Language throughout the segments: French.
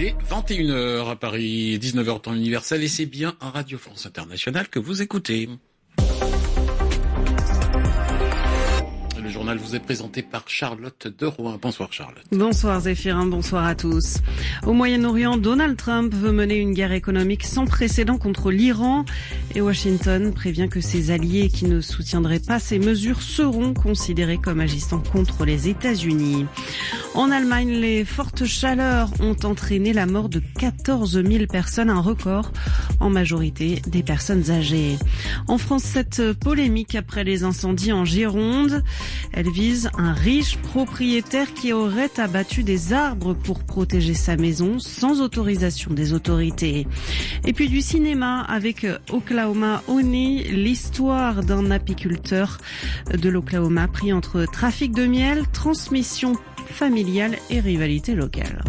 est 21h à Paris, 19h temps universel, et c'est bien à Radio France Internationale que vous écoutez. Le journal vous est présenté par Charlotte de Rouen. Bonsoir Charlotte. Bonsoir Zéphirin, bonsoir à tous. Au Moyen-Orient, Donald Trump veut mener une guerre économique sans précédent contre l'Iran et Washington prévient que ses alliés qui ne soutiendraient pas ces mesures seront considérés comme agissant contre les États-Unis. En Allemagne, les fortes chaleurs ont entraîné la mort de 14 000 personnes, un record, en majorité des personnes âgées. En France, cette polémique après les incendies en Gironde, elle vise un riche propriétaire qui aurait abattu des arbres pour protéger sa maison sans autorisation des autorités. Et puis du cinéma avec Oklahoma Honey, l'histoire d'un apiculteur de l'Oklahoma pris entre trafic de miel, transmission familiale et rivalité locale.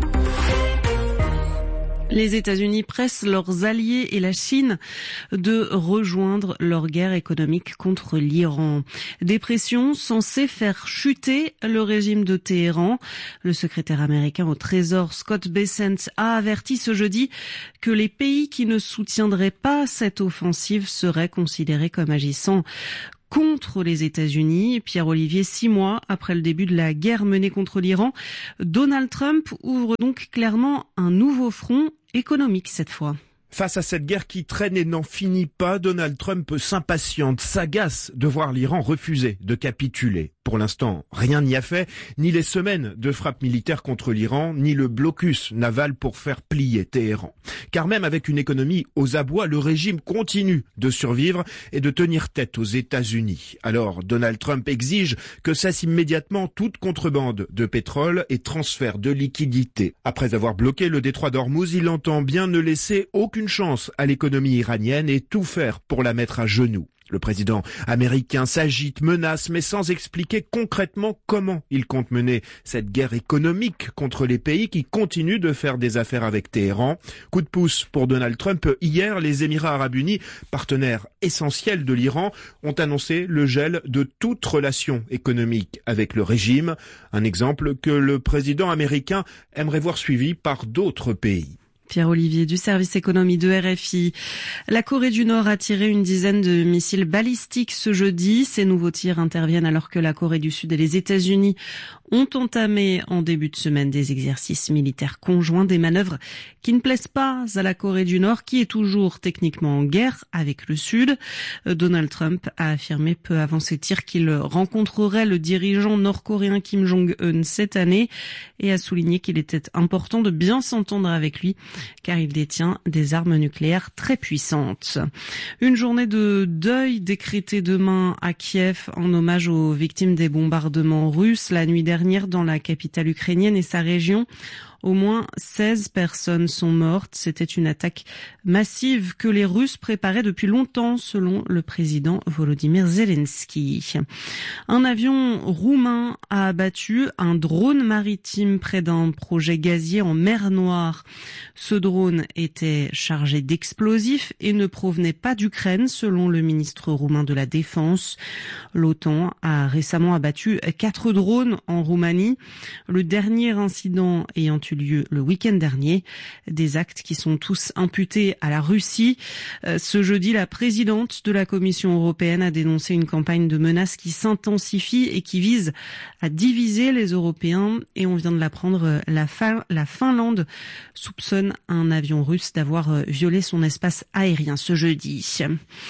Les États-Unis pressent leurs alliés et la Chine de rejoindre leur guerre économique contre l'Iran. Des pressions censées faire chuter le régime de Téhéran. Le secrétaire américain au Trésor, Scott Bessent, a averti ce jeudi que les pays qui ne soutiendraient pas cette offensive seraient considérés comme agissant contre les États-Unis. Pierre-Olivier, 6 mois après le début de la guerre menée contre l'Iran, Donald Trump ouvre donc clairement un nouveau front économique cette fois. Face à cette guerre qui traîne et n'en finit pas, Donald Trump s'impatiente, s'agace de voir l'Iran refuser de capituler. Pour l'instant, rien n'y a fait, ni les semaines de frappes militaires contre l'Iran, ni le blocus naval pour faire plier Téhéran. Car même avec une économie aux abois, le régime continue de survivre et de tenir tête aux États-Unis. Alors, Donald Trump exige que cesse immédiatement toute contrebande de pétrole et transfert de liquidités. Après avoir bloqué le détroit d'Ormuz, il entend bien ne laisser aucune chance à l'économie iranienne et tout faire pour la mettre à genoux. Le président américain s'agite, menace, mais sans expliquer concrètement comment il compte mener cette guerre économique contre les pays qui continuent de faire des affaires avec Téhéran. Coup de pouce pour Donald Trump. Hier, les Émirats arabes unis, partenaires essentiels de l'Iran, ont annoncé le gel de toute relation économique avec le régime. Un exemple que le président américain aimerait voir suivi par d'autres pays. Pierre-Olivier du service économie de RFI. La Corée du Nord a tiré une dizaine de missiles balistiques ce jeudi. Ces nouveaux tirs interviennent alors que la Corée du Sud et les États-Unis ont entamé en début de semaine des exercices militaires conjoints, des manœuvres qui ne plaisent pas à la Corée du Nord, qui est toujours techniquement en guerre avec le Sud. Donald Trump a affirmé peu avant ces tirs qu'il rencontrerait le dirigeant nord-coréen Kim Jong-un cette année et a souligné qu'il était important de bien s'entendre avec lui car il détient des armes nucléaires très puissantes. Une journée de deuil décrétée demain à Kiev en hommage aux victimes des bombardements russes la nuit dernière dans la capitale ukrainienne et sa région. Au moins 16 personnes sont mortes. C'était une attaque massive que les Russes préparaient depuis longtemps, selon le président Volodymyr Zelensky. Un avion roumain a abattu un drone maritime près d'un projet gazier en mer Noire. Ce drone était chargé d'explosifs et ne provenait pas d'Ukraine, selon le ministre roumain de la Défense. L'OTAN a récemment abattu 4 drones en Roumanie. Le dernier incident ayant eu lieu le week-end dernier. Des actes qui sont tous imputés à la Russie. Ce jeudi, la présidente de la Commission européenne a dénoncé une campagne de menaces qui s'intensifie et qui vise à diviser les Européens. Et on vient de l'apprendre, la Finlande soupçonne un avion russe d'avoir violé son espace aérien ce jeudi.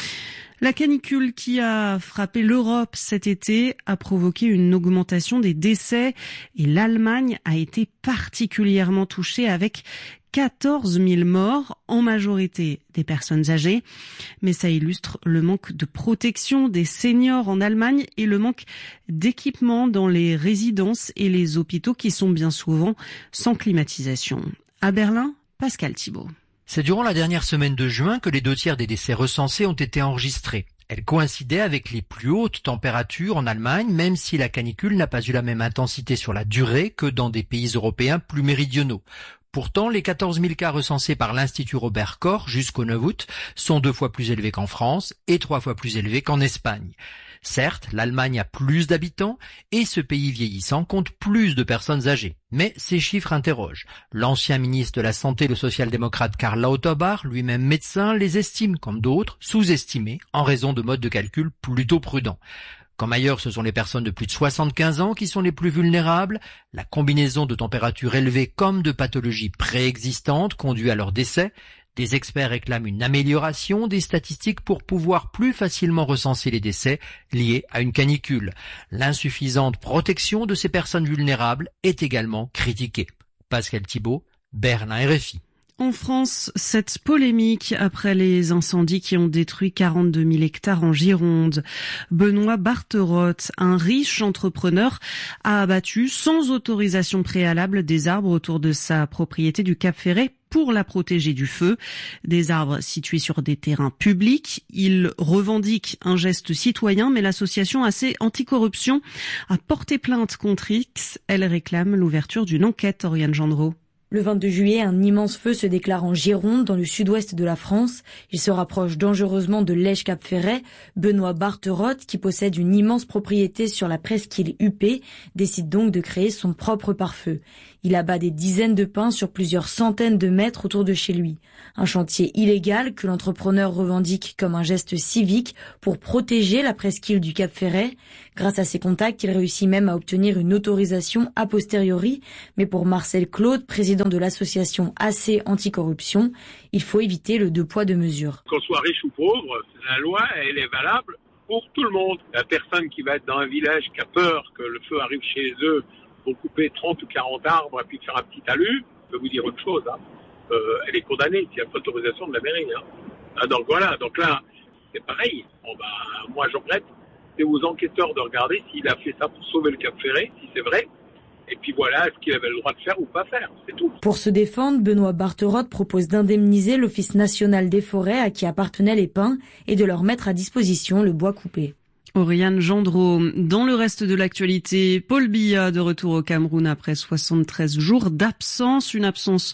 La canicule qui a frappé l'Europe cet été a provoqué une augmentation des décès et l'Allemagne a été particulièrement touchée avec 14 000 morts, en majorité des personnes âgées. Mais ça illustre le manque de protection des seniors en Allemagne et le manque d'équipements dans les résidences et les hôpitaux qui sont bien souvent sans climatisation. À Berlin, Pascal Thibault. C'est durant la dernière semaine de juin que les 2 tiers des décès recensés ont été enregistrés. Elle coïncidait avec les plus hautes températures en Allemagne, même si la canicule n'a pas eu la même intensité sur la durée que dans des pays européens plus méridionaux. Pourtant, les 14 000 cas recensés par l'Institut Robert Koch jusqu'au 9 août sont 2 fois plus élevés qu'en France et 3 fois plus élevés qu'en Espagne. Certes, l'Allemagne a plus d'habitants et ce pays vieillissant compte plus de personnes âgées. Mais ces chiffres interrogent. L'ancien ministre de la Santé, le social-démocrate Karl Lauterbach, lui-même médecin, les estime, comme d'autres, sous-estimés en raison de modes de calcul plutôt prudents. Comme ailleurs, ce sont les personnes de plus de 75 ans qui sont les plus vulnérables. La combinaison de températures élevées comme de pathologies préexistantes conduit à leur décès. Des experts réclament une amélioration des statistiques pour pouvoir plus facilement recenser les décès liés à une canicule. L'insuffisante protection de ces personnes vulnérables est également critiquée. Pascal Thibault, Berlin RFI. En France, cette polémique après les incendies qui ont détruit 42 000 hectares en Gironde. Benoît Barterotte, un riche entrepreneur, a abattu sans autorisation préalable des arbres autour de sa propriété du Cap Ferret pour la protéger du feu. Des arbres situés sur des terrains publics. Il revendique un geste citoyen, mais l'association AC Anticorruption a porté plainte contre X. Elle réclame l'ouverture d'une enquête, Oriane Gendreau. Le 22 juillet, un immense feu se déclare en Gironde, dans le sud-ouest de la France. Il se rapproche dangereusement de Lège-Cap-Ferret. Benoît Barterotte, qui possède une immense propriété sur la presqu'île Huppé, décide donc de créer son propre pare-feu. Il abat des dizaines de pins sur plusieurs centaines de mètres autour de chez lui. Un chantier illégal que l'entrepreneur revendique comme un geste civique pour protéger la presqu'île du Cap-Ferret. Grâce à ses contacts, il réussit même à obtenir une autorisation a posteriori. Mais pour Marcel Claude, président de l'association AC Anticorruption, il faut éviter le deux poids deux mesures. Qu'on soit riche ou pauvre, la loi, elle est valable pour tout le monde. La personne qui va être dans un village qui a peur que le feu arrive chez eux pour couper 30 ou 40 arbres et puis faire un petit talus, je peux vous dire autre chose. Elle est condamnée s'il n'y a pas d'autorisation de la mairie. Donc voilà, donc là, c'est pareil. Moi, je regrette. C'est aux enquêteurs de regarder s'il a fait ça pour sauver le Cap Ferret, si c'est vrai. Et puis voilà, est-ce qu'il avait le droit de faire ou pas faire, c'est tout. Pour se défendre, Benoît Barterotte propose d'indemniser l'Office national des forêts à qui appartenaient les pins et de leur mettre à disposition le bois coupé. Oriane Gendreau. Dans le reste de l'actualité, Paul Biya de retour au Cameroun après 73 jours d'absence, une absence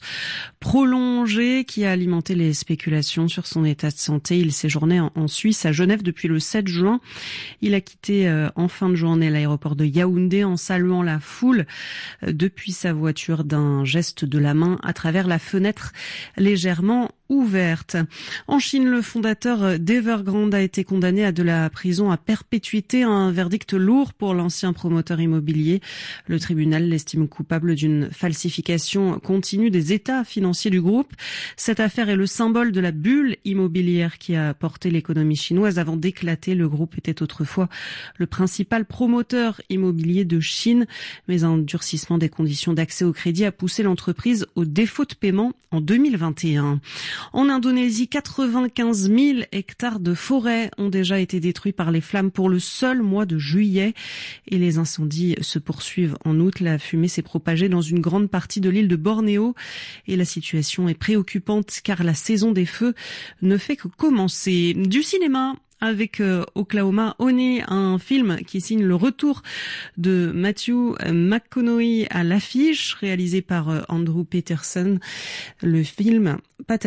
prolongée qui a alimenté les spéculations sur son état de santé. Il séjournait en Suisse, à Genève, depuis le 7 juin. Il a quitté en fin de journée l'aéroport de Yaoundé en saluant la foule depuis sa voiture d'un geste de la main à travers la fenêtre légèrement ouverte. En Chine, le fondateur d'Evergrande a été condamné à de la prison à perpétuité, un verdict lourd pour l'ancien promoteur immobilier. Le tribunal l'estime coupable d'une falsification continue des états financiers du groupe. Cette affaire est le symbole de la bulle immobilière qui a porté l'économie chinoise avant d'éclater. Le groupe était autrefois le principal promoteur immobilier de Chine, mais un durcissement des conditions d'accès au crédit a poussé l'entreprise au défaut de paiement en 2021. En Indonésie, 95 000 hectares de forêt ont déjà été détruits par les flammes pour le seul mois de juillet. Et les incendies se poursuivent en août. La fumée s'est propagée dans une grande partie de l'île de Bornéo. Et la situation est préoccupante car la saison des feux ne fait que commencer. Du cinéma avec Oklahoma Honey, un film qui signe le retour de Matthew McConaughey à l'affiche, réalisé par Andrew Patterson. Le film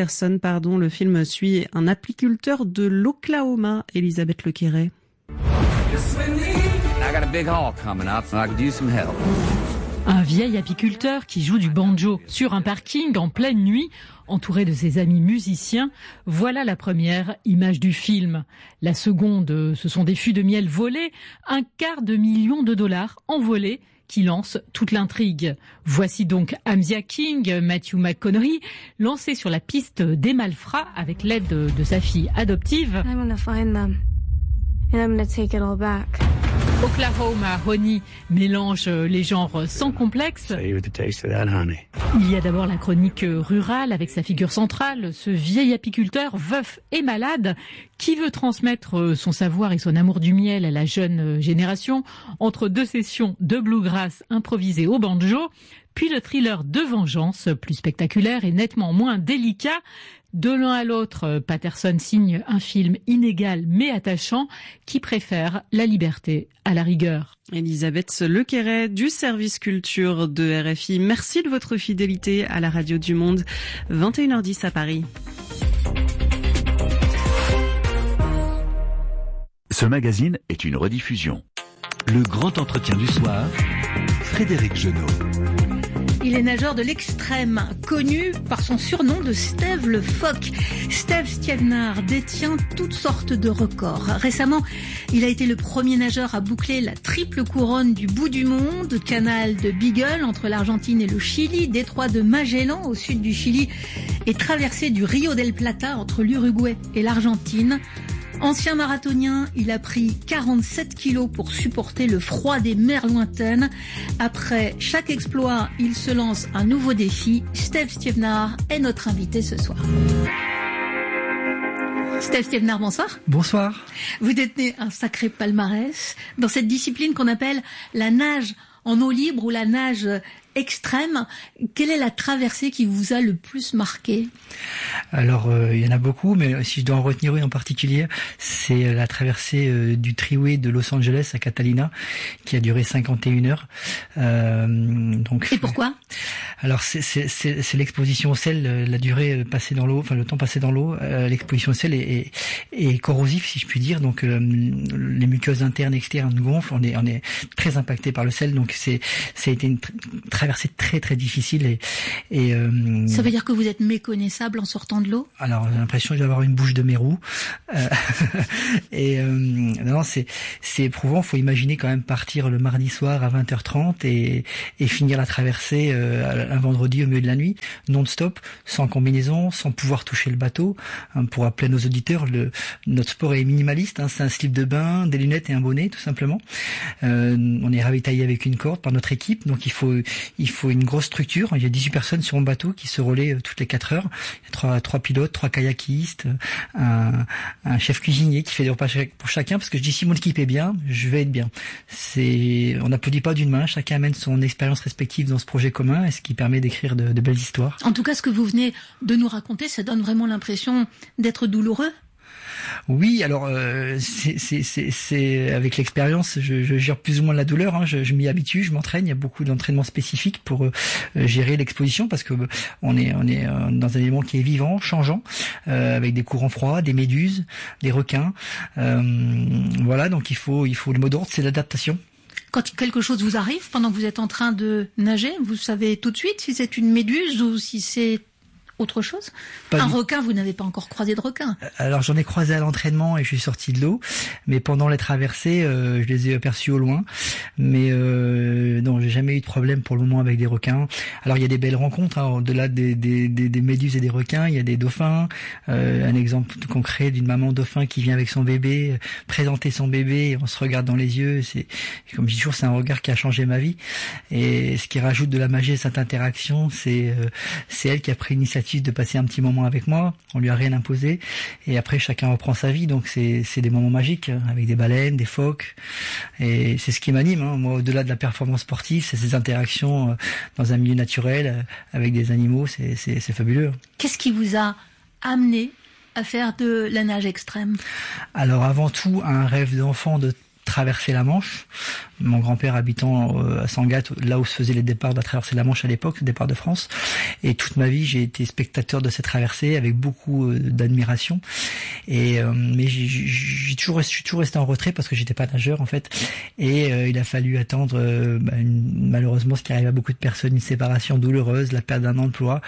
suit un apiculteur de l'Oklahoma, Elisabeth Lequeret. Un vieil apiculteur qui joue du banjo sur un parking en pleine nuit, entouré de ses amis musiciens. Voilà la première image du film. La seconde, ce sont des fûts de miel volés, $250 000 envolés qui lancent toute l'intrigue. Voici donc Amzia King, Matthew McConaughey, lancé sur la piste des malfrats avec l'aide de sa fille adoptive. I'm gonna find them and I'm gonna take it all back. Oklahoma Honey mélange les genres sans complexe. Il y a d'abord la chronique rurale avec sa figure centrale, ce vieil apiculteur veuf et malade qui veut transmettre son savoir et son amour du miel à la jeune génération entre deux sessions de bluegrass improvisées au banjo, puis le thriller de vengeance plus spectaculaire et nettement moins délicat. De l'un à l'autre, Patterson signe un film inégal mais attachant qui préfère la liberté à la rigueur. Elisabeth Lequeret du service culture de RFI. Merci de votre fidélité à la radio du Monde. 21h10 à Paris. Ce magazine est une rediffusion. Le grand entretien du soir, Frédéric Genot. Il est nageur de l'extrême, connu par son surnom de Steve le phoque. Steve Stievnar détient toutes sortes de records. Récemment, il a été le premier nageur à boucler la triple couronne du bout du monde, canal de Beagle entre l'Argentine et le Chili, détroit de Magellan au sud du Chili et traversée du Rio del Plata entre l'Uruguay et l'Argentine. Ancien marathonien, il a pris 47 kilos pour supporter le froid des mers lointaines. Après chaque exploit, il se lance un nouveau défi. Steve Stievnar est notre invité ce soir. Steve Stievnar, bonsoir. Bonsoir. Vous détenez un sacré palmarès dans cette discipline qu'on appelle la nage en eau libre ou la nage extrême. Quelle est la traversée qui vous a le plus marqué? Alors, il y en a beaucoup, mais si je dois en retenir une en particulier, c'est la traversée du Triway de Los Angeles à Catalina, qui a duré 51 heures. Et pourquoi? Alors, c'est l'exposition au sel, la durée passée dans l'eau, enfin le temps passé dans l'eau. L'exposition au sel est corrosif, si je puis dire. Donc, les muqueuses internes et externes gonflent. On est très impacté par le sel. Donc, ça a été une traversée très très difficile et ça veut dire que vous êtes méconnaissable en sortant de l'eau? Alors j'ai l'impression que je vais avoir une bouche de mérou non, c'est éprouvant. Faut imaginer quand même partir le mardi soir à 20h30 et finir la traversée un vendredi au milieu de la nuit, non-stop, sans combinaison, sans pouvoir toucher le bateau. Pour rappeler à nos auditeurs, notre sport est minimaliste, c'est un slip de bain, des lunettes et un bonnet tout simplement. On est ravitaillé avec une corde par notre équipe, donc il faut une grosse structure. Il y a 18 personnes sur mon bateau qui se relaient toutes les 4 heures. Il y a 3 pilotes, 3 kayakistes, un chef cuisinier qui fait des repas pour chacun, parce que je dis si mon équipe est bien, je vais être bien. On n'applaudit pas d'une main, chacun amène son expérience respective dans ce projet commun, et ce qui permet d'écrire de belles histoires. En tout cas, ce que vous venez de nous raconter, ça donne vraiment l'impression d'être douloureux. Oui, alors c'est avec l'expérience, je gère plus ou moins la douleur. Je m'y habitue, je m'entraîne. Il y a beaucoup d'entraînements spécifiques pour gérer l'exposition, parce que on est dans un élément qui est vivant, changeant, avec des courants froids, des méduses, des requins. Voilà, donc il faut le mot d'ordre, c'est l'adaptation. Quand quelque chose vous arrive pendant que vous êtes en train de nager, vous savez tout de suite si c'est une méduse ou si c'est autre chose? Un requin, vous n'avez pas encore croisé de requin? Alors j'en ai croisé à l'entraînement et je suis sorti de l'eau, mais pendant les traversées, je les ai aperçus au loin. Mais non, j'ai jamais eu de problème pour le moment avec des requins. Alors il y a des belles rencontres, au-delà des méduses et des requins, il y a des dauphins. Un exemple concret d'une maman dauphin qui vient avec son bébé, présenter son bébé, et on se regarde dans les yeux. C'est, comme je dis toujours, c'est un regard qui a changé ma vie. Et ce qui rajoute de la magie à cette interaction, c'est elle qui a pris l'initiative de passer un petit moment avec moi. On lui a rien imposé, et après chacun reprend sa vie. Donc c'est des moments magiques avec des baleines, des phoques, et c'est ce qui m'anime. Moi, au-delà de la performance sportive, c'est ces interactions dans un milieu naturel avec des animaux. C'est fabuleux. Qu'est-ce qui vous a amené à faire de la nage extrême? Alors avant tout, un rêve d'enfant de traverser la Manche. Mon grand-père habitant à Sangatte, là où se faisaient les départs de la traversée de la Manche à l'époque, le départ de France. Et toute ma vie, j'ai été spectateur de cette traversée avec beaucoup d'admiration. Mais je suis toujours resté en retrait parce que j'étais pas nageur en fait. Et il a fallu attendre malheureusement ce qui arrive à beaucoup de personnes, une séparation douloureuse, la perte d'un emploi,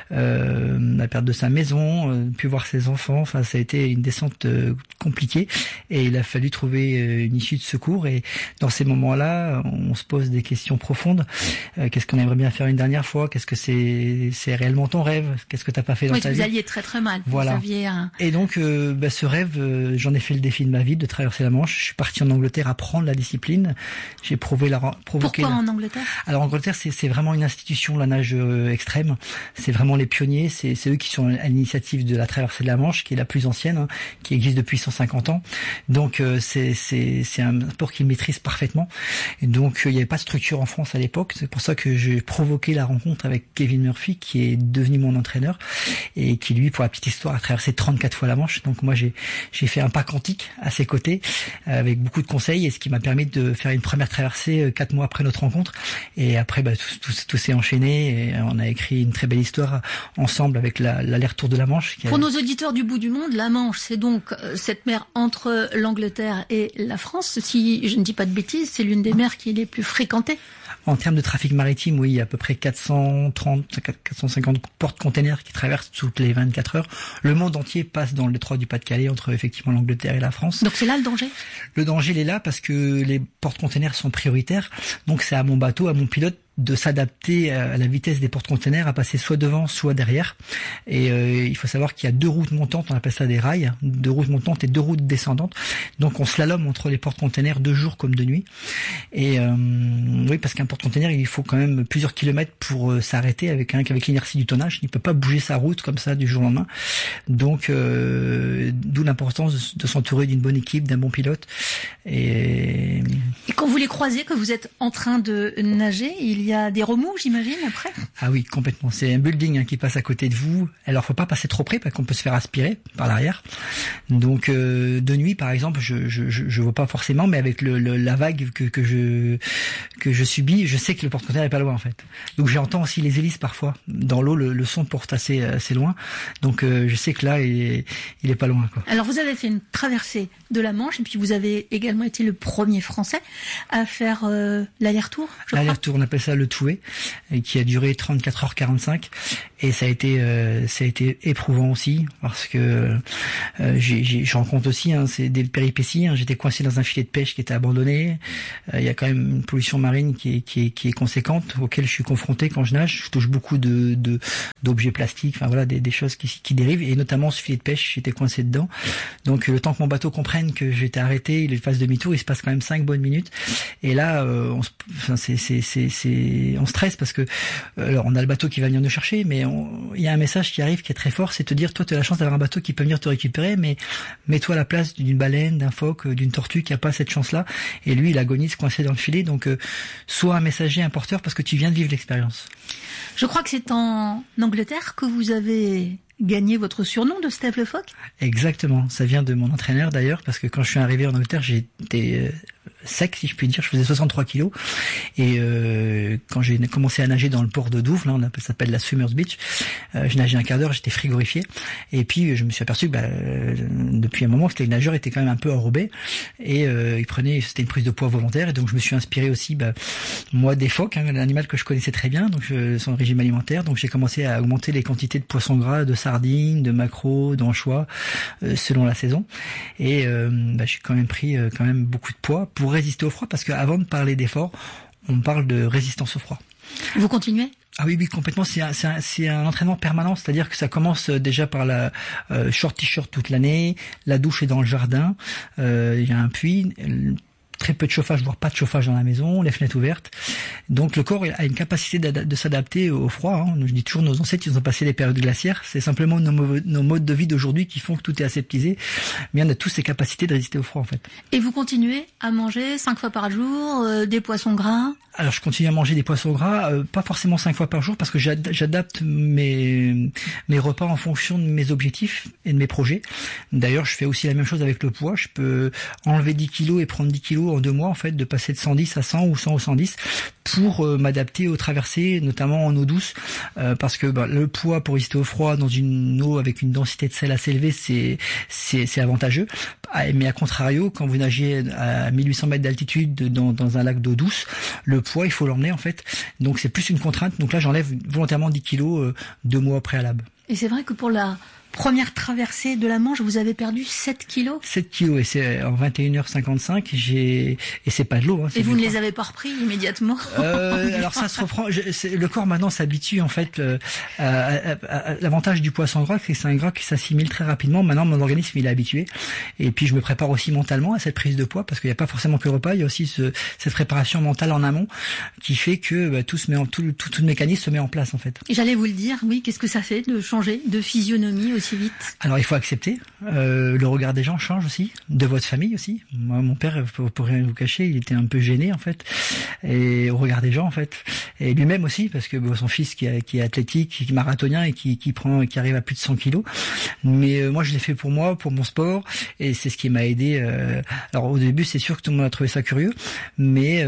la perte de sa maison, puis voir ses enfants. Enfin, ça a été une descente compliquée et il a fallu trouver une issue de secours. Et dans ces moments-là, on se pose des questions profondes. Qu'est-ce qu'on aimerait bien faire une dernière fois? Qu'est-ce que c'est réellement ton rêve? Qu'est-ce que t'as pas fait dans ta vie? Vous alliez très très mal. Voilà. Vous aviez Et donc, ce rêve, j'en ai fait le défi de ma vie, de traverser la Manche. Je suis parti en Angleterre apprendre la discipline. J'ai provoqué. Pourquoi en Angleterre? Alors, en Angleterre, c'est vraiment une institution, la nage extrême. C'est vraiment les pionniers. C'est eux qui sont à l'initiative de la traversée de la Manche, qui est la plus ancienne, qui existe depuis 150 ans. Donc, c'est un sport qu'ils maîtrisent parfaitement. Et donc il n'y avait pas de structure en France à l'époque. C'est pour ça que j'ai provoqué la rencontre avec Kevin Murphy, qui est devenu mon entraîneur et qui, lui, pour la petite histoire, a traversé 34 fois la Manche. Donc moi j'ai fait un pas quantique à ses côtés avec beaucoup de conseils, et ce qui m'a permis de faire une première traversée 4 mois après notre rencontre. Et après tout s'est enchaîné et on a écrit une très belle histoire ensemble avec l'aller-retour de la Manche. Pour nos auditeurs du bout du monde, la Manche, c'est donc cette mer entre l'Angleterre et la France. Si je ne dis pas de bêtises, c'est l'une des mers qui est les plus fréquentées. En termes de trafic maritime, oui, il y a à peu près 450 porte-containers qui traversent toutes les 24 heures. Le monde entier passe dans le détroit du Pas-de-Calais entre effectivement l'Angleterre et la France. Donc c'est là le danger ? Le danger, il est là parce que les porte-containers sont prioritaires. Donc c'est à mon bateau, à mon pilote, de s'adapter à la vitesse des porte-containers, à passer soit devant, soit derrière. Et il faut savoir qu'il y a 2 routes montantes, on appelle ça des rails, 2 routes montantes et 2 routes descendantes. Donc on slalom entre les porte-containers de jour comme de nuit. Et oui, parce qu'un porte-container, il faut quand même plusieurs kilomètres pour s'arrêter avec l'inertie du tonnage. Il ne peut pas bouger sa route comme ça du jour au lendemain. Donc d'où l'importance de s'entourer d'une bonne équipe, d'un bon pilote. Et quand vous les croisez, que vous êtes en train de nager, il y a des remous, j'imagine, après ? Ah oui, complètement. C'est un building qui passe à côté de vous. Alors, faut pas passer trop près parce qu'on peut se faire aspirer par l'arrière. Donc, de nuit, par exemple, je vois pas forcément, mais avec la vague que je subis, je sais que le porte-container est pas loin, en fait. Donc, j'entends aussi les hélices parfois. Dans l'eau, le son porte assez loin. Donc, je sais que là, il est pas loin, quoi. Alors, vous avez fait une traversée de la Manche et puis vous avez également été le premier Français à faire l'aller-retour, je crois. L'aller-retour, on appelle ça le Toué, qui a duré 34h45, et ça a été éprouvant aussi parce que je rencontre aussi c'est des péripéties. J'étais coincé dans un filet de pêche qui était abandonné. Il y a quand même une pollution marine qui est conséquente auquel je suis confronté quand je nage. Je touche beaucoup d'objets plastiques, enfin voilà, des choses qui dérivent, et notamment ce filet de pêche, j'étais coincé dedans. Donc le temps que mon bateau comprenne que j'étais arrêté, il fasse demi-tour, il se passe quand même 5 bonnes minutes. Et là, on stresse parce que alors on a le bateau qui va venir nous chercher, mais il y a un message qui arrive qui est très fort, c'est te dire, toi tu as la chance d'avoir un bateau qui peut venir te récupérer, mais mets-toi à la place d'une baleine, d'un phoque, d'une tortue qui a pas cette chance-là, et lui il agonise coincé dans le filet. Donc sois un messager, un porteur, parce que tu viens de vivre l'expérience. Je crois que c'est en Angleterre que vous avez gagné votre surnom de Steve le Phoque. Exactement, ça vient de mon entraîneur d'ailleurs, parce que quand je suis arrivé en Angleterre, j'étais sec, si je puis dire, je faisais 63 kilos, et quand j'ai commencé à nager dans le port de Douvres, là ça s'appelle la Swimmers Beach, je nageais un quart d'heure, j'étais frigorifié, et puis je me suis aperçu que depuis un moment que les nageurs étaient quand même un peu enrobés, et c'était une prise de poids volontaire, et donc je me suis inspiré aussi moi des phoques, l'animal que je connaissais très bien, donc son régime alimentaire, donc j'ai commencé à augmenter les quantités de poissons gras, de sardines, de maquereaux, d'anchois, selon la saison, et j'ai quand même pris beaucoup de poids pour résister au froid, parce qu'avant de parler d'effort, on parle de résistance au froid. Vous continuez ? Ah oui, complètement. C'est un entraînement permanent, c'est-à-dire que ça commence déjà par la short t-shirt toute l'année, la douche est dans le jardin, il y a un puits, très peu de chauffage, voire pas de chauffage dans la maison, les fenêtres ouvertes. Donc le corps a une capacité de s'adapter au froid. Je dis toujours, nos ancêtres, ils ont passé les périodes glaciaires. C'est simplement nos modes de vie d'aujourd'hui qui font que tout est aseptisé. Mais on a tous ces capacités de résister au froid, en fait. Et vous continuez à manger 5 fois par jour, des poissons gras ? Alors je continue à manger des poissons gras, pas forcément 5 fois par jour, parce que j'adapte mes repas en fonction de mes objectifs et de mes projets. D'ailleurs, je fais aussi la même chose avec le poids. Je peux enlever 10 kilos et prendre 10 kilos en 2 mois, en fait, de passer de 110 à 100 ou 100 ou 110 pour m'adapter aux traversées, notamment en eau douce, parce que le poids pour résister au froid dans une eau avec une densité de sel assez élevée, c'est avantageux. Mais à contrario, quand vous nagez à 1800 mètres d'altitude dans un lac d'eau douce, le poids, il faut l'emmener, en fait. Donc c'est plus une contrainte. Donc là, j'enlève volontairement 10 kilos 2 mois au préalable. Et c'est vrai que pour la première traversée de la Manche, vous avez perdu 7 kilos ? 7 kilos, et c'est en 21h55, et c'est pas de l'eau. Et vous ne les avez pas repris immédiatement ? Alors ça se reprend, le corps maintenant s'habitue, en fait, à l'avantage du poisson gras, c'est que c'est un gras qui s'assimile très rapidement. Maintenant, mon organisme, il est habitué. Et puis, je me prépare aussi mentalement à cette prise de poids, parce qu'il n'y a pas forcément que le repas, il y a aussi cette préparation mentale en amont, qui fait que tout le mécanisme se met en place, en fait. Et j'allais vous le dire, oui, qu'est-ce que ça fait de changer de physionomie aussi vite? Alors il faut accepter. Le regard des gens change aussi, de votre famille aussi. Moi, mon père, pour rien vous cacher, il était un peu gêné en fait, et au regard des gens en fait, et lui-même aussi parce que son fils qui est athlétique, qui est marathonien et qui arrive à plus de 100 kilos. Mais moi je l'ai fait pour moi, pour mon sport, et c'est ce qui m'a aidé. Alors au début c'est sûr que tout le monde a trouvé ça curieux, mais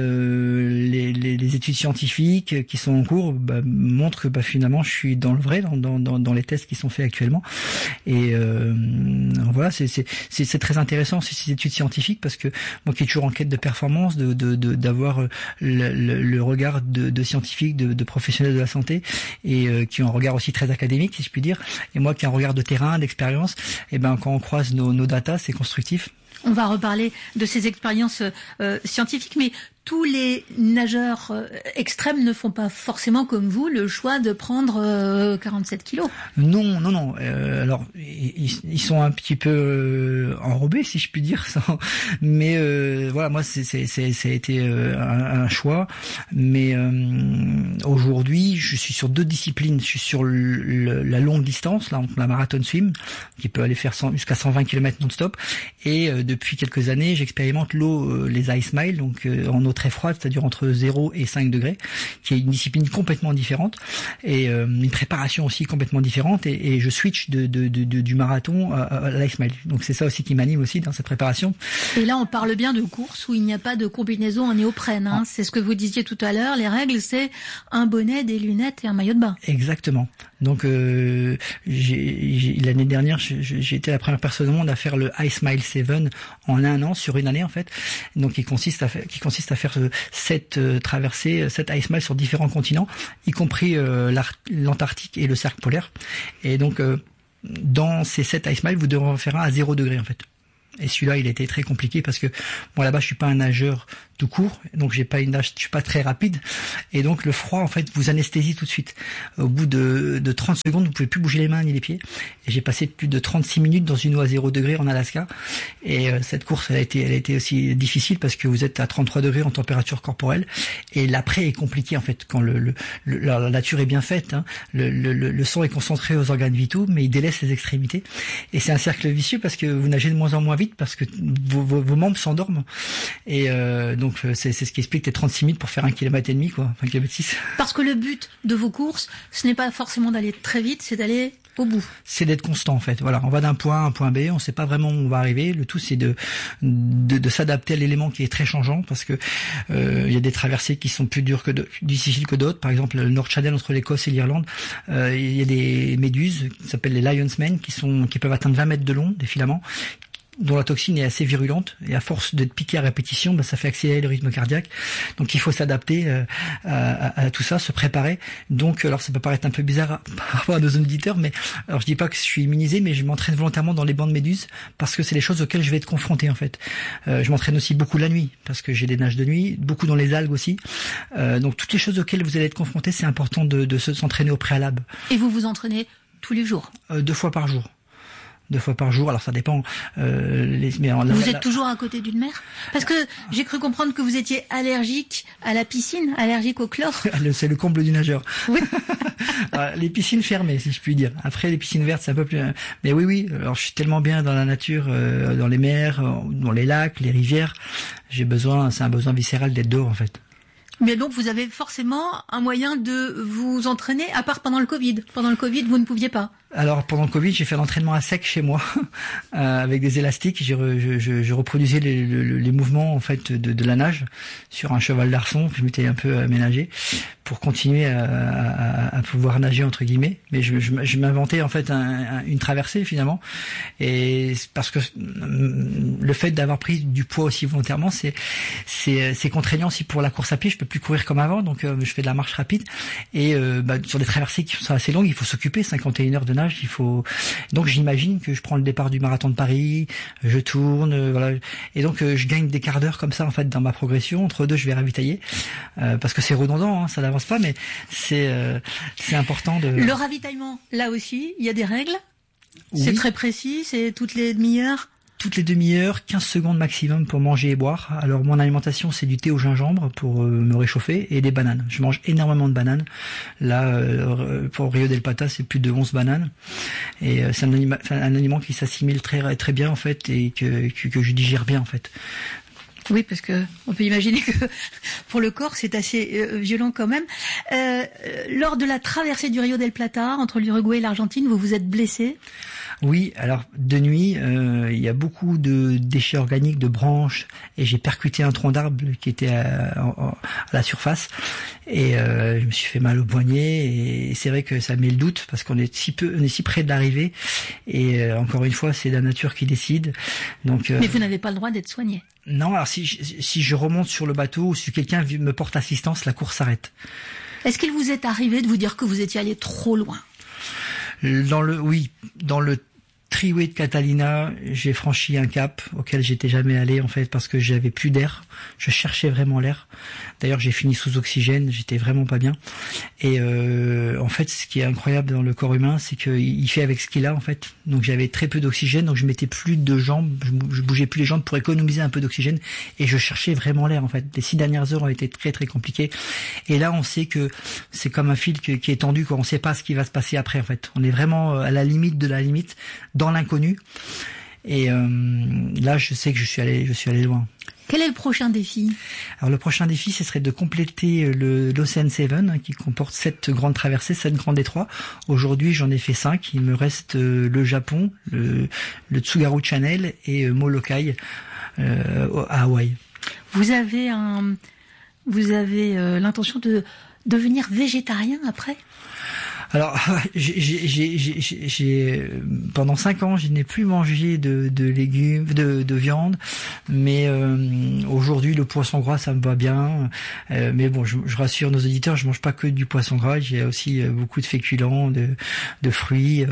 les études scientifiques qui sont en cours montrent que finalement je suis dans le vrai dans les tests qui sont faits actuellement. Et voilà, c'est très intéressant ces études scientifiques parce que moi qui est toujours en quête de performance, d'avoir le regard de scientifiques, de professionnels de la santé, et qui ont un regard aussi très académique si je puis dire, et moi qui ai un regard de terrain, d'expérience, et quand on croise nos datas, c'est constructif. On va reparler de ces expériences scientifiques, mais tous les nageurs extrêmes ne font pas forcément comme vous le choix de prendre 47 kilos. Non. Alors ils sont un petit peu enrobés si je puis dire ça. Mais voilà, moi ça a été un choix. Mais aujourd'hui, je suis sur 2 disciplines. Je suis sur la longue distance, la marathon swim, qui peut aller faire jusqu'à 120 km non-stop. Et depuis quelques années, j'expérimente l'eau, les ice miles, donc en eau très froide, c'est-à-dire entre 0 et 5 degrés, qui est une discipline complètement différente et une préparation aussi complètement différente, et je switch du marathon à l'ice mile. Donc c'est ça aussi qui m'anime aussi dans cette préparation. Et là on parle bien de course où il n'y a pas de combinaison en néoprène, hein. C'est ce que vous disiez tout à l'heure, les règles c'est un bonnet, des lunettes et un maillot de bain. Exactement. Donc l'année dernière, j'ai été la première personne au monde à faire le Ice Mile 7 en un an, sur une année en fait. Donc qui consiste à faire 7 traversées, 7 Ice Miles sur différents continents, y compris l'Antarctique et le cercle polaire. Et donc dans ces 7 Ice Miles, vous devrez en faire un à 0 degré en fait. Et celui-là, il a été très compliqué parce que moi là-bas, je suis pas un nageur tout court, donc je suis pas très rapide, et donc le froid en fait vous anesthésie tout de suite. Au bout de 30 secondes, vous pouvez plus bouger les mains ni les pieds. Et j'ai passé plus de 36 minutes dans une eau à 0 degré en Alaska. Et cette course, elle a été aussi difficile parce que vous êtes à 33 degrés en température corporelle, et l'après est compliqué en fait quand la nature est bien faite. Hein, le sang est concentré aux organes vitaux, mais il délaisse les extrémités, et c'est un cercle vicieux parce que vous nagez de moins en moins vite parce que vos membres s'endorment. Et donc c'est ce qui explique les 36 minutes pour faire 1,5 km quoi, 1,6 km. Parce que le but de vos courses, ce n'est pas forcément d'aller très vite, c'est d'aller au bout. C'est d'être constant en fait. Voilà, on va d'un point A à un point B, on ne sait pas vraiment où on va arriver. Le tout c'est de s'adapter à l'élément qui est très changeant, parce que il y a des traversées qui sont plus difficiles que d'autres. Par exemple, le North Channel entre l'Écosse et l'Irlande, il y a des méduses qui s'appellent les Lion's Mane qui peuvent atteindre 20 mètres de long, des filaments, dont la toxine est assez virulente, et à force d'être piqué à répétition, ça fait accélérer le rythme cardiaque. Donc il faut s'adapter à tout ça, se préparer. Donc alors ça peut paraître un peu bizarre par rapport à nos auditeurs, mais alors je dis pas que je suis immunisé, mais je m'entraîne volontairement dans les bancs de méduses parce que c'est les choses auxquelles je vais être confronté en fait. Je m'entraîne aussi beaucoup la nuit parce que j'ai des nages de nuit, beaucoup dans les algues aussi. Donc toutes les choses auxquelles vous allez être confronté, c'est important de s'entraîner au préalable. Et vous vous entraînez tous les jours? 2 fois par jour. 2 fois par jour, alors ça dépend. Vous êtes toujours à côté d'une mer? Parce que j'ai cru comprendre que vous étiez allergique à la piscine, allergique au chlore. C'est le comble du nageur. Oui. Les piscines fermées, si je puis dire. Après, les piscines vertes, c'est un peu plus... Mais oui, alors je suis tellement bien dans la nature, dans les mers, dans les lacs, les rivières. C'est un besoin viscéral d'être dehors, en fait. Mais donc, vous avez forcément un moyen de vous entraîner, à part pendant le Covid. Pendant le Covid, vous ne pouviez pas. Alors pendant le Covid, j'ai fait l'entraînement à sec chez moi avec des élastiques. Je reproduisais les mouvements en fait de la nage sur un cheval d'arçon. Je m'étais un peu aménagé pour continuer à pouvoir nager entre guillemets. Mais je m'inventais en fait une traversée finalement. Et parce que le fait d'avoir pris du poids aussi volontairement, c'est contraignant aussi pour la course à pied. Je peux plus courir comme avant, donc je fais de la marche rapide. Et sur des traversées qui sont assez longues, il faut s'occuper. 51 heures de nage. Donc j'imagine que je prends le départ du marathon de Paris, je tourne, voilà, et donc je gagne des quarts d'heure comme ça en fait dans ma progression. Entre deux, je vais ravitailler parce que c'est redondant, hein, ça n'avance pas, mais c'est important de. Le ravitaillement, là aussi, il y a des règles. Oui. C'est très précis, c'est toutes les demi-heures. toutes les demi-heures, 15 secondes maximum pour manger et boire. Alors mon alimentation, c'est du thé au gingembre pour me réchauffer et des bananes. Je mange énormément de bananes. Là, pour Rio del Plata, c'est plus de 11 bananes. Et c'est un aliment qui s'assimile très très bien en fait et que je digère bien en fait. Oui, parce que on peut imaginer que pour le corps, c'est assez violent quand même. Lors de la traversée du Rio del Plata, entre l'Uruguay et l'Argentine, vous vous êtes blessé ? Oui, alors de nuit, il y a beaucoup de déchets organiques, de branches, et j'ai percuté un tronc d'arbre qui était à la surface, et je me suis fait mal au poignet, et c'est vrai que ça met le doute parce qu'on est si près de l'arrivée, et encore une fois, c'est la nature qui décide. Donc, mais vous n'avez pas le droit d'être soigné. Non, alors si je remonte sur le bateau ou si quelqu'un me porte assistance, la course s'arrête. Est-ce qu'il vous est arrivé de vous dire que vous étiez allé trop loin ? Dans le Triway de Catalina, j'ai franchi un cap auquel j'étais jamais allé en fait parce que j'avais plus d'air. Je cherchais vraiment l'air. D'ailleurs, j'ai fini sous oxygène, j'étais vraiment pas bien. Et en fait, ce qui est incroyable dans le corps humain, c'est qu'il fait avec ce qu'il a en fait. Donc j'avais très peu d'oxygène, donc je mettais plus de jambes, je bougeais plus les jambes pour économiser un peu d'oxygène et je cherchais vraiment l'air en fait. Les 6 dernières heures ont été très très compliquées. Et là, on sait que c'est comme un fil qui est tendu, quoi. On sait pas ce qui va se passer après en fait. On est vraiment à la limite de la limite, dans l'inconnu. Et là, je sais que je suis allé loin. Quel est le prochain défi ? Alors le prochain défi, ce serait de compléter l'Ocean 7 qui comporte 7 grandes traversées, 7 grands détroits. Aujourd'hui, j'en ai fait 5. Il me reste le Japon, le Tsugaru Channel et Molokai à Hawaï. Vous avez l'intention de devenir végétarien après ? Alors, pendant 5 ans, je n'ai plus mangé de légumes, de viande, mais aujourd'hui, le poisson gras, ça me va bien. Mais bon, je rassure nos auditeurs, je mange pas que du poisson gras, j'ai aussi beaucoup de féculents, de fruits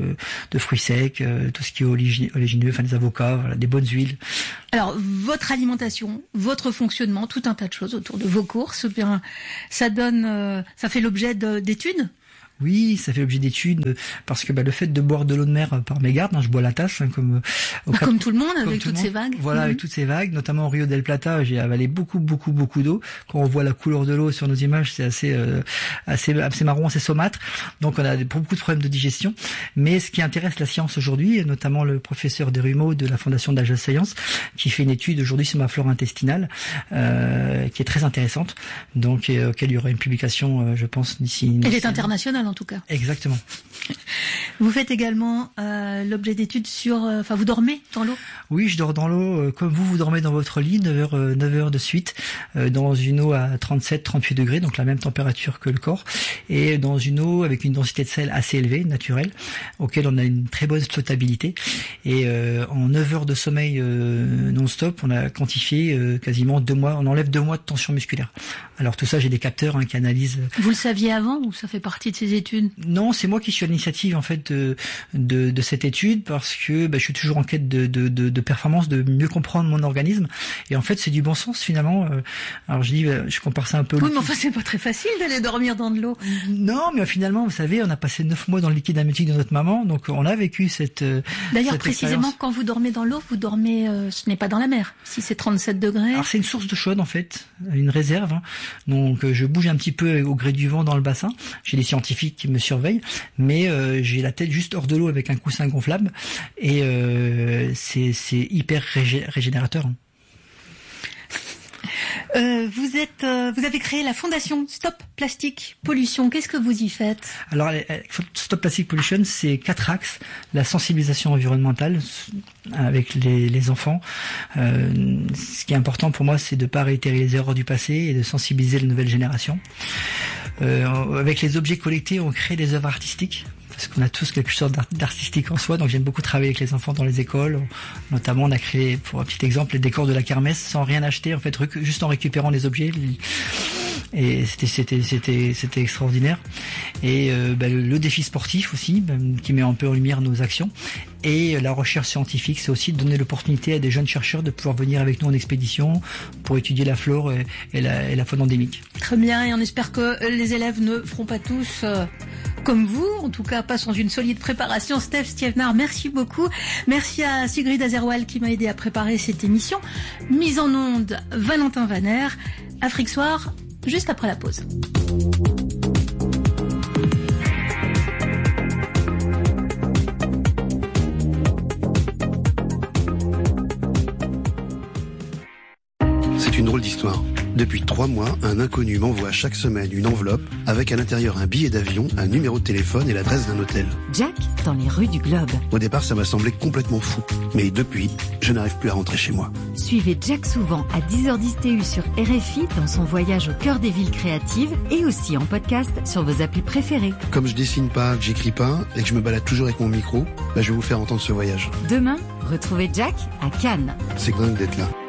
secs, tout ce qui est oléagineux, enfin des avocats, voilà, des bonnes huiles. Alors, votre alimentation, votre fonctionnement, tout un tas de choses autour de vos courses, ça fait l'objet d'études ? Oui, ça fait l'objet d'études parce que le fait de boire de l'eau de mer par mégarde, je bois la tasse comme tout le monde avec toutes ces vagues. Voilà, avec toutes ces vagues, notamment au Rio del Plata, j'ai avalé beaucoup d'eau. Quand on voit la couleur de l'eau sur nos images, c'est assez marron, assez saumâtre. Donc on a beaucoup de problèmes de digestion. Mais ce qui intéresse la science aujourd'hui, notamment le professeur Derumeau de la Fondation d'Agile Science, qui fait une étude aujourd'hui sur ma flore intestinale, qui est très intéressante, donc auquel il y aura une publication, je pense d'ici. Elle est internationale. En tout cas. Exactement. Vous faites également l'objet d'études sur... vous dormez dans l'eau ? Oui, je dors dans l'eau comme vous dormez dans votre lit, 9 heures de suite, dans une eau à 37-38 degrés, donc la même température que le corps, et dans une eau avec une densité de sel assez élevée, naturelle, auquel on a une très bonne flottabilité. Et en 9 heures de sommeil non-stop, on a quantifié quasiment 2 mois, on enlève 2 mois de tension musculaire. Alors tout ça, j'ai des capteurs qui analysent... Vous le saviez avant ou ça fait partie de ces études ? Non, c'est moi qui suis à l'initiative en fait de cette étude parce que je suis toujours en quête de performance, de mieux comprendre mon organisme et en fait c'est du bon sens finalement. Alors je compare ça un peu. Oui, mais enfin c'est pas très facile d'aller dormir dans de l'eau. Non, mais finalement vous savez, on a passé 9 mois dans le liquide amniotique de notre maman, donc on a vécu cette. D'ailleurs précisément quand vous dormez dans l'eau, vous dormez, ce n'est pas dans la mer. Si c'est 37 degrés. Alors c'est une source d'eau chaude en fait, une réserve. Donc je bouge un petit peu au gré du vent dans le bassin. J'ai des scientifiques qui me surveillent, mais j'ai la tête juste hors de l'eau avec un coussin gonflable et c'est hyper régénérateur. Vous avez créé la fondation Stop Plastic Pollution. Qu'est-ce que vous y faites ? Alors, Stop Plastic Pollution, c'est 4 axes. La sensibilisation environnementale avec les enfants. Ce qui est important pour moi, c'est de ne pas réitérer les erreurs du passé et de sensibiliser la nouvelle génération. Avec les objets collectés, on crée des œuvres artistiques. Parce qu'on a tous quelque chose d'artistique en soi, donc j'aime beaucoup travailler avec les enfants dans les écoles. Notamment, on a créé, pour un petit exemple, les décors de la kermesse sans rien acheter, en fait, juste en récupérant les objets. Et c'était extraordinaire. Et le défi sportif aussi, qui met un peu en lumière nos actions. Et la recherche scientifique, c'est aussi de donner l'opportunité à des jeunes chercheurs de pouvoir venir avec nous en expédition pour étudier la flore et la faune endémique. Très bien, et on espère que les élèves ne feront pas tous comme vous, en tout cas pas sans une solide préparation. Steph Stievnar, merci beaucoup. Merci à Sigrid Azerwal qui m'a aidé à préparer cette émission. Mise en onde, Valentin Vaner. Afrique Soir, juste après la pause. C'est une drôle d'histoire. Depuis 3 mois, un inconnu m'envoie chaque semaine une enveloppe avec à l'intérieur un billet d'avion, un numéro de téléphone et l'adresse d'un hôtel. Jack, dans les rues du Globe. Au départ, ça m'a semblé complètement fou. Mais depuis, je n'arrive plus à rentrer chez moi. Suivez Jack souvent à 10h10 TU sur RFI dans son voyage au cœur des villes créatives et aussi en podcast sur vos applis préférées. Comme je dessine pas, que j'écris pas et que je me balade toujours avec mon micro, je vais vous faire entendre ce voyage. Demain, retrouvez Jack à Cannes. C'est dingue d'être là.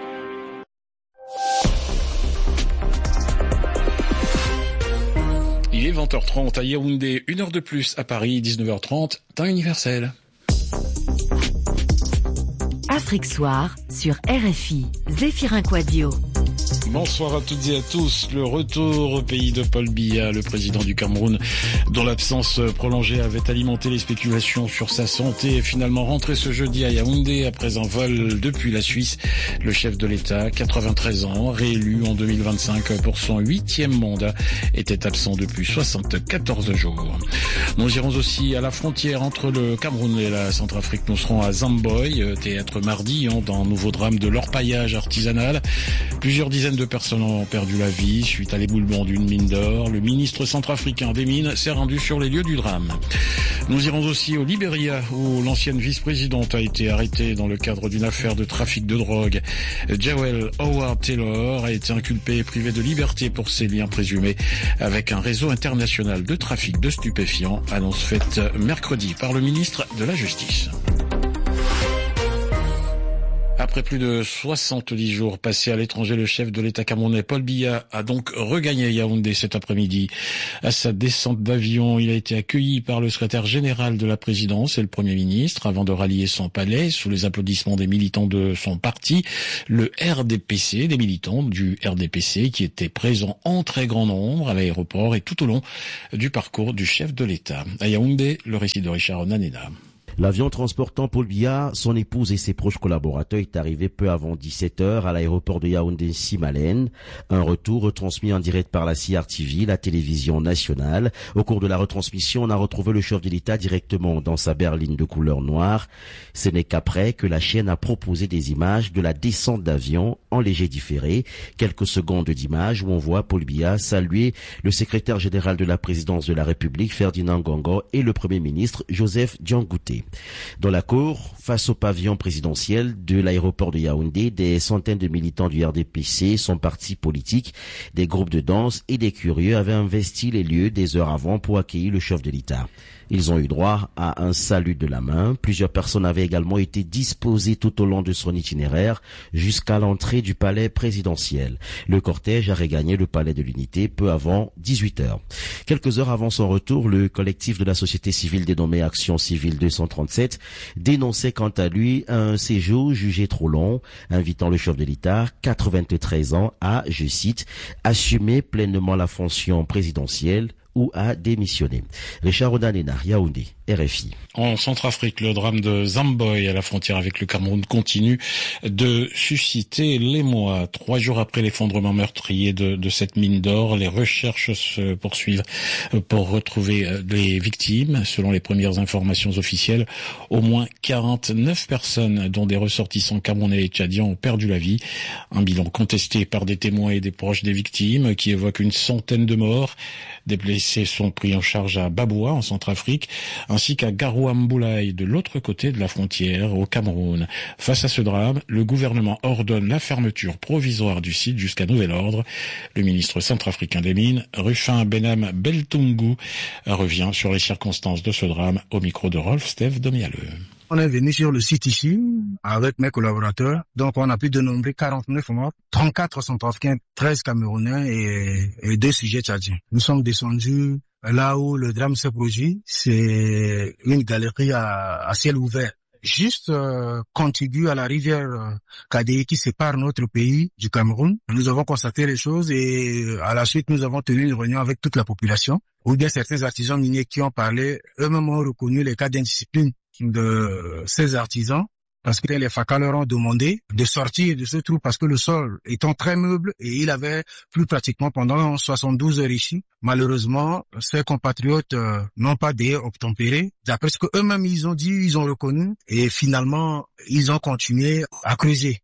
Il est 20h30 à Yaoundé, 1 heure de plus à Paris, 19h30, temps universel. Afrique Soir sur RFI, Zéphirin Quadio. Bonsoir à toutes et à tous. Le retour au pays de Paul Biya, le président du Cameroun, dont l'absence prolongée avait alimenté les spéculations sur sa santé, est finalement rentré ce jeudi à Yaoundé après un vol depuis la Suisse. Le chef de l'État, 93 ans, réélu en 2025 pour son 8e mandat, était absent depuis 74 jours. Nous irons aussi à la frontière entre le Cameroun et la Centrafrique. Nous serons à Zamboy, théâtre mardi d'un nouveau drame de l'orpaillage artisanal. Plusieurs dizaines de personnes ont perdu la vie suite à l'éboulement d'une mine d'or. Le ministre centrafricain des Mines s'est rendu sur les lieux du drame. Nous irons aussi au Libéria où l'ancienne vice-présidente a été arrêtée dans le cadre d'une affaire de trafic de drogue. Jawel Howard Taylor a été inculpé et privé de liberté pour ses liens présumés avec un réseau international de trafic de stupéfiants. Annonce faite mercredi par le ministre de la Justice. Après plus de 70 jours passés à l'étranger, le chef de l'État camerounais Paul Biya a donc regagné Yaoundé cet après-midi. À sa descente d'avion, il a été accueilli par le secrétaire général de la présidence et le Premier ministre avant de rallier son palais sous les applaudissements des militants de son parti, le RDPC, des militants du RDPC qui étaient présents en très grand nombre à l'aéroport et tout au long du parcours du chef de l'État. À Yaoundé, le récit de Richard Onanena. L'avion transportant Paul Biya, son épouse et ses proches collaborateurs est arrivé peu avant 17h à l'aéroport de Yaoundé-Simalène. Un retour retransmis en direct par la CRTV, la télévision nationale. Au cours de la retransmission, on a retrouvé le chef de l'État directement dans sa berline de couleur noire. Ce n'est qu'après que la chaîne a proposé des images de la descente d'avion en léger différé. Quelques secondes d'images où on voit Paul Biya saluer le secrétaire général de la présidence de la République, Ferdinand Ngongo, et le premier ministre, Joseph Diangouté. Dans la cour, face au pavillon présidentiel de l'aéroport de Yaoundé, des centaines de militants du RDPC, son parti politique, des groupes de danse et des curieux avaient investi les lieux des heures avant pour accueillir le chef de l'État. Ils ont eu droit à un salut de la main. Plusieurs personnes avaient également été disposées tout au long de son itinéraire jusqu'à l'entrée du palais présidentiel. Le cortège a regagné le palais de l'Unité peu avant 18h. Quelques heures avant son retour, le collectif de la société civile dénommé Action Civile 237 dénonçait quant à lui un séjour jugé trop long, invitant le chef de l'État, 93 ans, à, je cite, assumer pleinement la fonction présidentielle ou à démissionner. Richard Onanena, Yaoundé, RFI. En Centrafrique, le drame de Zamboy à la frontière avec le Cameroun continue de susciter l'émoi. 3 jours après l'effondrement meurtrier de cette mine d'or, les recherches se poursuivent pour retrouver les victimes. Selon les premières informations officielles, au moins 49 personnes, dont des ressortissants camerounais et tchadiens, ont perdu la vie. Un bilan contesté par des témoins et des proches des victimes qui évoque une centaine de morts. Des blessés sont pris en charge à Baboua, en Centrafrique, ainsi qu'à Garouamboulaye, de l'autre côté de la frontière, au Cameroun. Face à ce drame, le gouvernement ordonne la fermeture provisoire du site jusqu'à nouvel ordre. Le ministre centrafricain des Mines, Rufin Benham Beltungu, revient sur les circonstances de ce drame au micro de Rolf Steve Domialeux. On est venu sur le site ici avec mes collaborateurs. Donc on a pu dénombrer 49 morts, 34 centrafricains, 13 Camerounais et 2 sujets tchadiens. Nous sommes descendus là où le drame s'est produit. C'est une galerie à ciel ouvert, juste contigu à la rivière Kadéi qui sépare notre pays du Cameroun. Nous avons constaté les choses et à la suite nous avons tenu une réunion avec toute la population, ou bien certains artisans miniers qui ont parlé, eux-mêmes ont reconnu les cas d'indiscipline de ces artisans, parce que les FACA leur ont demandé de sortir de ce trou parce que le sol étant très meuble et il avait plu pratiquement pendant 72 heures ici. Malheureusement, ces compatriotes n'ont pas obtempéré. D'après ce qu'eux-mêmes ils ont dit, ils ont reconnu et finalement ils ont continué à creuser.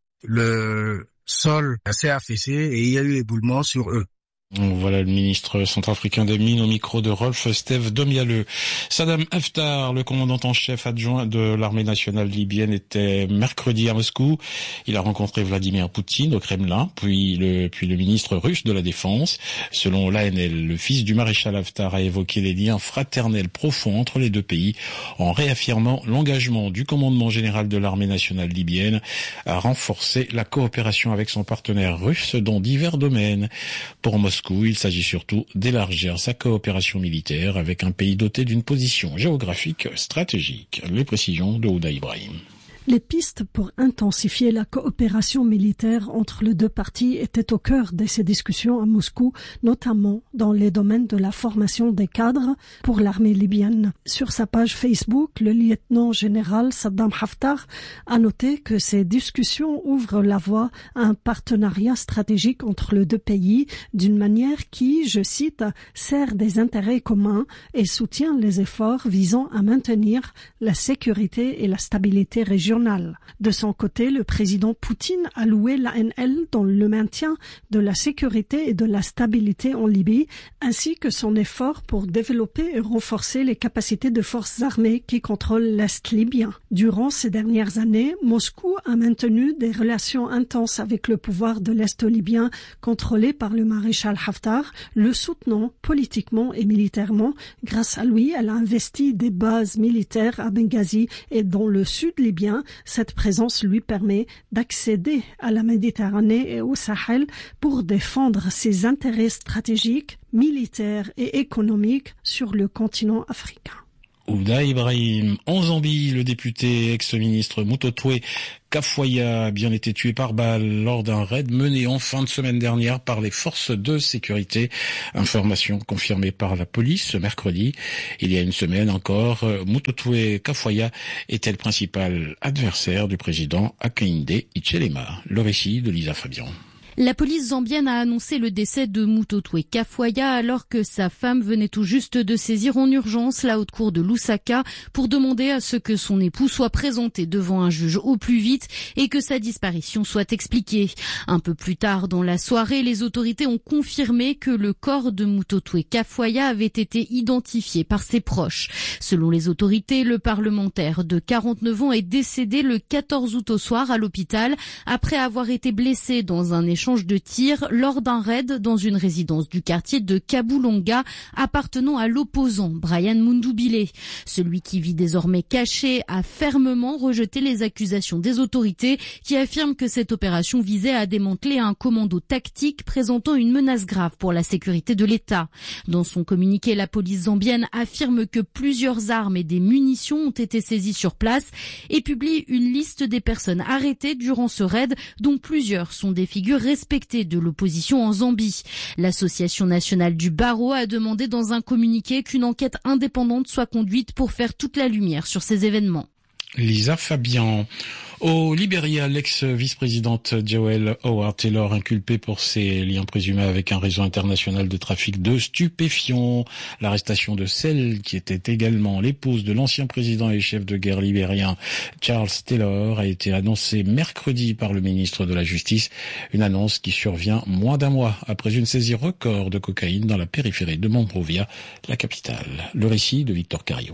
Le sol s'est affaissé et il y a eu éboulement sur eux. Voilà le ministre centrafricain des Mines au micro de Rolf Steve Domialeux. Saddam Haftar, le commandant en chef adjoint de l'armée nationale libyenne, était mercredi à Moscou. Il a rencontré Vladimir Poutine au Kremlin, puis le ministre russe de la Défense. Selon l'ANL, le fils du maréchal Haftar a évoqué les liens fraternels profonds entre les deux pays en réaffirmant l'engagement du commandement général de l'armée nationale libyenne à renforcer la coopération avec son partenaire russe dans divers domaines. Pour Moscou, il s'agit surtout d'élargir sa coopération militaire avec un pays doté d'une position géographique stratégique. Les précisions de Ouda Ibrahim. Les pistes pour intensifier la coopération militaire entre les deux parties étaient au cœur de ces discussions à Moscou, notamment dans les domaines de la formation des cadres pour l'armée libyenne. Sur sa page Facebook, le lieutenant-général Saddam Haftar a noté que ces discussions ouvrent la voie à un partenariat stratégique entre les deux pays d'une manière qui, je cite, sert des intérêts communs et soutient les efforts visant à maintenir la sécurité et la stabilité régionale. De son côté, le président Poutine a loué l'ANL dans le maintien de la sécurité et de la stabilité en Libye, ainsi que son effort pour développer et renforcer les capacités de forces armées qui contrôlent l'Est libyen. Durant ces dernières années, Moscou a maintenu des relations intenses avec le pouvoir de l'Est libyen contrôlé par le maréchal Haftar, le soutenant politiquement et militairement. Grâce à lui, elle a investi des bases militaires à Benghazi et dans le sud libyen. Cette présence lui permet d'accéder à la Méditerranée et au Sahel pour défendre ses intérêts stratégiques, militaires et économiques sur le continent africain. Ouda Ibrahim. En Zambie, le député ex-ministre Mutotwe Kafuaya a bien été tué par balle lors d'un raid mené en fin de semaine dernière par les forces de sécurité. Information confirmée par la police ce mercredi. Il y a une semaine encore, Mutotwe Kafuaya était le principal adversaire du président Hakainde Hichilema. Le récit de Lisa Fabian. La police zambienne a annoncé le décès de Mutotwe Kafuaya alors que sa femme venait tout juste de saisir en urgence la haute cour de Lusaka pour demander à ce que son époux soit présenté devant un juge au plus vite et que sa disparition soit expliquée. Un peu plus tard dans la soirée, les autorités ont confirmé que le corps de Mutotwe Kafuaya avait été identifié par ses proches. Selon les autorités, le parlementaire de 49 ans est décédé le 14 août au soir à l'hôpital après avoir été blessé dans un échange de tir lors d'un raid dans une résidence du quartier de Kabulonga appartenant à l'opposant Brian Mundubile. Celui qui vit désormais caché a fermement rejeté les accusations des autorités qui affirment que cette opération visait à démanteler un commando tactique présentant une menace grave pour la sécurité de l'État. Dans son communiqué, la police zambienne affirme que plusieurs armes et des munitions ont été saisies sur place et publie une liste des personnes arrêtées durant ce raid dont plusieurs sont des figures respectée de l'opposition en Zambie. L'Association nationale du barreau a demandé dans un communiqué qu'une enquête indépendante soit conduite pour faire toute la lumière sur ces événements. Lisa Fabian. Au Libéria, l'ex-vice-présidente Joelle Howard Taylor inculpée pour ses liens présumés avec un réseau international de trafic de stupéfiants. L'arrestation de celle qui était également l'épouse de l'ancien président et chef de guerre libérien Charles Taylor a été annoncée mercredi par le ministre de la Justice. Une annonce qui survient moins d'un mois après une saisie record de cocaïne dans la périphérie de Monrovia, la capitale. Le récit de Victor Cario.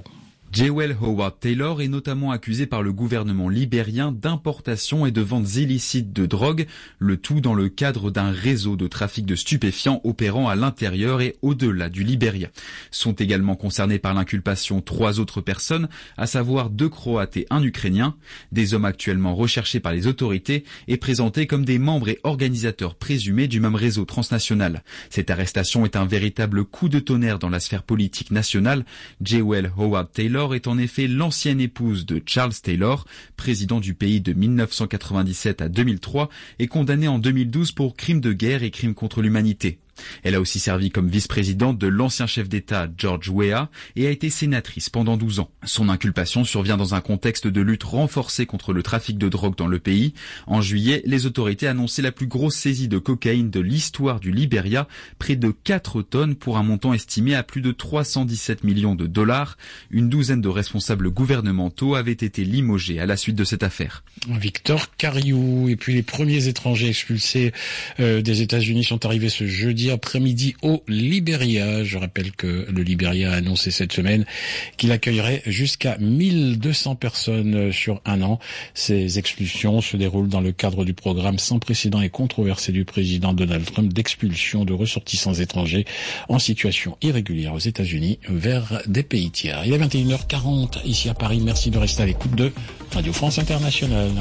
Jewel Howard Taylor est notamment accusé par le gouvernement libérien d'importation et de ventes illicites de drogue, le tout dans le cadre d'un réseau de trafic de stupéfiants opérant à l'intérieur et au-delà du Libéria. Sont également concernés par l'inculpation 3 autres personnes, à savoir 2 Croates et 1 Ukrainien, des hommes actuellement recherchés par les autorités et présentés comme des membres et organisateurs présumés du même réseau transnational. Cette arrestation est un véritable coup de tonnerre dans la sphère politique nationale. Jewel Howard Taylor est en effet l'ancienne épouse de Charles Taylor, président du pays de 1997 à 2003 et condamnée en 2012 pour crimes de guerre et crimes contre l'humanité. Elle a aussi servi comme vice-présidente de l'ancien chef d'État George Weah et a été sénatrice pendant 12 ans. Son inculpation survient dans un contexte de lutte renforcée contre le trafic de drogue dans le pays. En juillet, les autorités annonçaient la plus grosse saisie de cocaïne de l'histoire du Libéria, près de 4 tonnes pour un montant estimé à plus de 317 millions de dollars. Une douzaine de responsables gouvernementaux avaient été limogés à la suite de cette affaire. Victor Cariou. Et puis les premiers étrangers expulsés des États-Unis sont arrivés ce jeudi après-midi au Libéria. Je rappelle que le Libéria a annoncé cette semaine qu'il accueillerait jusqu'à 1200 personnes sur un an. Ces expulsions se déroulent dans le cadre du programme sans précédent et controversé du président Donald Trump d'expulsion de ressortissants étrangers en situation irrégulière aux États-Unis vers des pays tiers. Il est 21h40 ici à Paris. Merci de rester à l'écoute de Radio France Internationale.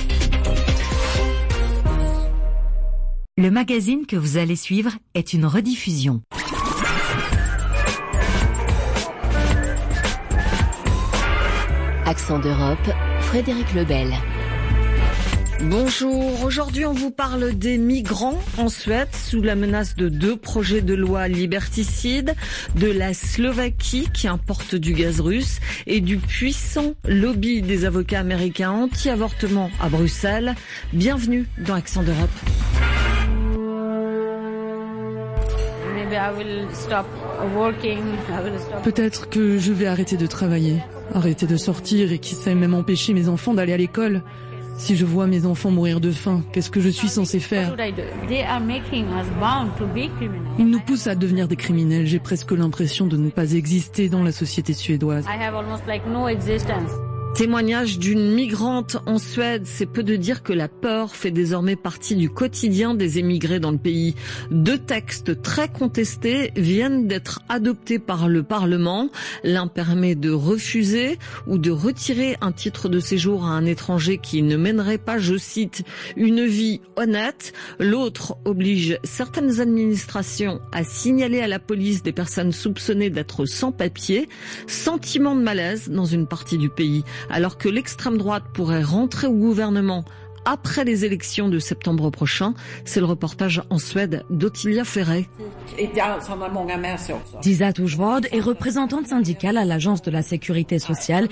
Le magazine que vous allez suivre est une rediffusion. Accent d'Europe, Frédéric Lebel. Bonjour, aujourd'hui on vous parle des migrants en Suède sous la menace de 2 projets de loi liberticides, de la Slovaquie qui importe du gaz russe et du puissant lobby des avocats américains anti-avortement à Bruxelles. Bienvenue dans Accent d'Europe. Peut-être que je vais arrêter de travailler, arrêter de sortir et qui sait même empêcher mes enfants d'aller à l'école. Si je vois mes enfants mourir de faim, qu'est-ce que je suis censé faire? Ils nous poussent à devenir des criminels. J'ai presque l'impression de ne pas exister dans la société suédoise. Témoignage d'une migrante en Suède, c'est peu de dire que la peur fait désormais partie du quotidien des émigrés dans le pays. 2 textes très contestés viennent d'être adoptés par le Parlement. L'un permet de refuser ou de retirer un titre de séjour à un étranger qui ne mènerait pas, je cite, une vie honnête. L'autre oblige certaines administrations à signaler à la police des personnes soupçonnées d'être sans papier. Sentiment de malaise dans une partie du pays. Alors que l'extrême droite pourrait rentrer au gouvernement après les élections de septembre prochain. C'est le reportage en Suède d'Ottilia Ferret. Disa Toujvord est représentante syndicale à l'Agence de la sécurité sociale